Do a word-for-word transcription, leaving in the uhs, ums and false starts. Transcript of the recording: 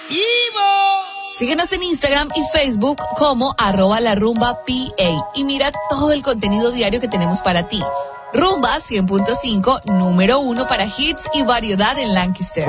Síguenos en Instagram y Facebook como arroba la rumba P A y mira todo el contenido diario que tenemos para ti. Rumba cien punto cinco, número uno para hits y variedad en Lancaster.